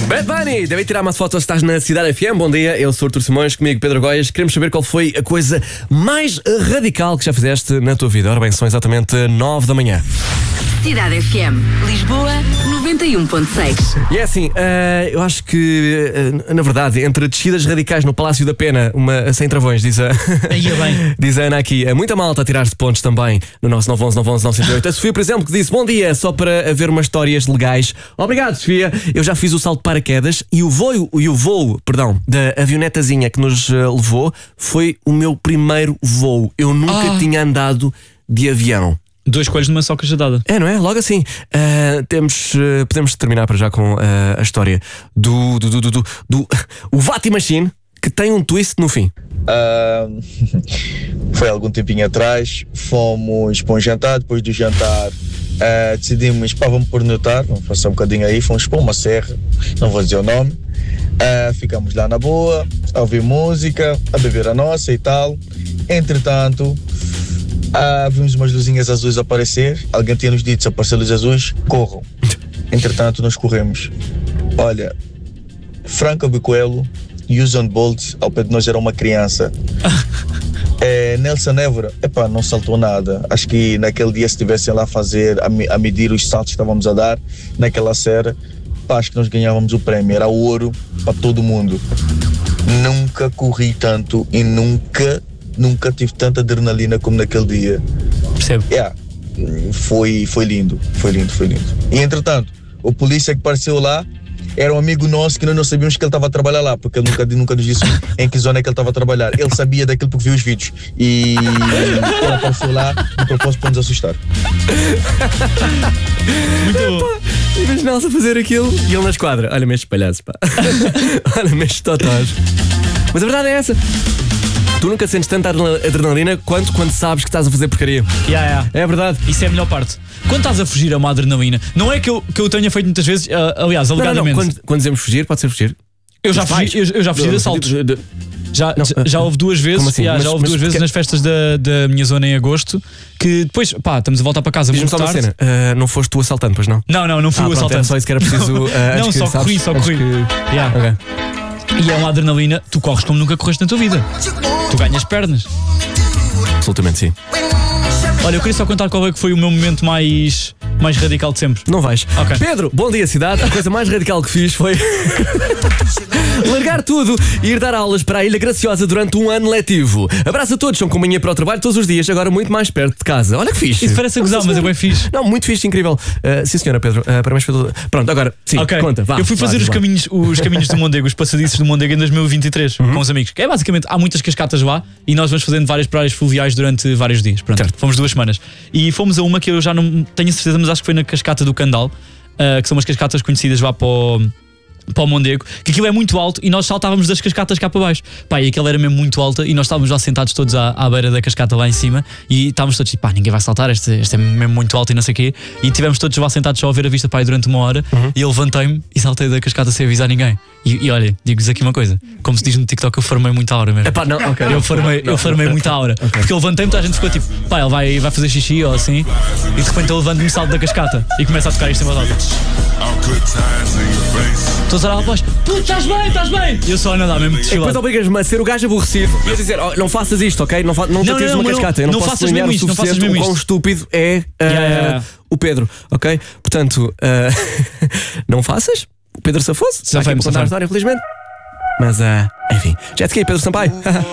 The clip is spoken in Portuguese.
Bad Bunny, deve tirar umas fotos, estás na Cidade FM. Bom dia, eu sou Artur Simões, comigo Pedro Goias. Queremos saber qual foi a coisa mais radical que já fizeste na tua vida. Ora bem, são exatamente 9 da manhã. Cidade FM, Lisboa 91.6. E é assim, eu acho que, na verdade, entre descidas radicais no Palácio da Pena, uma sem travões, diz a Ana aqui, muita malta a tirar-se pontos também no nosso 911-911-908. A Sofia, por exemplo, que disse: bom dia, só para haver umas histórias legais. Obrigado, Sofia. Eu já fiz o salto de paraquedas e o voo da avionetazinha que nos levou foi o meu primeiro voo. Eu nunca tinha andado de avião. 2 coelhos numa só cajadada. É, não é? Logo assim. Podemos terminar para já com a história do o Vati Machine, que tem um twist no fim. Foi algum tempinho atrás. Fomos para um jantar. Depois do jantar decidimos, vamos pernotar, vamos passar um bocadinho aí. Fomos para uma serra, não vou dizer o nome. Ficamos lá na boa, a ouvir música, a beber a nossa e tal. Entretanto, vimos umas luzinhas azuis aparecer. Alguém tinha nos dito: se aparecer luzes azuis, corram. Entretanto, nós corremos. Olha, Franco Bicoelho e Usain Bolt ao pé de nós era uma criança. Nelson Évora, não saltou nada. Acho que naquele dia, se estivessem lá a medir os saltos que estávamos a dar naquela serra, acho que nós ganhávamos o prémio. Era ouro para todo mundo. Nunca corri tanto e nunca tive tanta adrenalina como naquele dia. Percebo. Foi lindo. E entretanto, o polícia que apareceu lá era um amigo nosso que nós não sabíamos que ele estava a trabalhar lá, porque ele nunca nos disse em que zona é que ele estava a trabalhar. Ele sabia daquilo porque viu os vídeos. E ele apareceu lá de propósito para nos assustar. Muito bom. Imagina-se a fazer aquilo e ele na esquadra. Olha-me estes palhaços, pá. Olha-me estes totós. Mas a verdade é essa. Tu nunca sentes tanta adrenalina quanto quando sabes que estás a fazer porcaria. É verdade. Isso é a melhor parte. Quando estás a fugir a uma adrenalina, não é que eu tenha feito muitas vezes, aliás, alegadamente. Não. Quando dizemos fugir, pode ser fugir. Eu já fugi de assaltos. Já houve 2 vezes, assim? já houve 2 vezes nas festas da minha zona em agosto, que depois, estamos a voltar para casa muito tarde. Cena. Não foste tu assaltante, pois não? Não fui o assaltante. Era só isso que era preciso. Não, só corri. Okay. E é uma adrenalina, tu corres como nunca correste na tua vida. Tu ganhas pernas. Absolutamente sim. Olha, eu queria só contar qual é que foi o meu momento mais radical de sempre. Não vais. Okay. Pedro, bom dia, cidade. A coisa mais radical que fiz foi largar tudo e ir dar aulas para a Ilha Graciosa durante um ano letivo. Abraço a todos, são companhia para o trabalho todos os dias, agora muito mais perto de casa. Olha que fixe. Isso parece a gozar, mas é bem fixe. Não, muito fixe, incrível. Sim, senhora, Pedro. Parabéns pelo... Pronto, agora, sim, conta. Eu fui fazer os caminhos do Mondego, os passadiços do Mondego em 2023, com os amigos. Que é basicamente, há muitas cascatas lá e nós vamos fazendo várias praias fluviais durante vários dias. Pronto, fomos 2 semanas. E fomos a uma que eu já não tenho certeza, mas acho que foi na cascata do Candal, que são umas cascatas conhecidas lá para o Mondego, que aquilo é muito alto e nós saltávamos das cascatas cá para baixo. E aquela era mesmo muito alta e nós estávamos lá sentados todos à beira da cascata lá em cima e estávamos todos tipo, ninguém vai saltar, este é mesmo muito alto e não sei o quê. E estivemos todos lá sentados só a ver a vista durante 1 hora e eu levantei-me e saltei da cascata sem avisar ninguém. E olha, digo-vos aqui uma coisa, como se diz no TikTok, eu formei muita aura mesmo. Eu formei muita aura. Porque eu levantei-me, toda a gente ficou tipo, ele vai fazer xixi ou assim, e de repente eu levanto-me e salto da cascata e começa a tocar isto em voz alta. Todos a olhar lá para baixo, estás bem? E eu só a nadar mesmo. Depois obrigas-me a ser o gajo aborrecido e a dizer, não faças isto, ok? Não te atires numa cascata. Eu não posso faças mesmo isto, não faças mesmo isto. O quão estúpido é o Pedro, ok? Portanto, não faças. O Pedro safou-se. Está aqui a contar a história, felizmente. Mas, enfim. Já te Pedro Sampaio.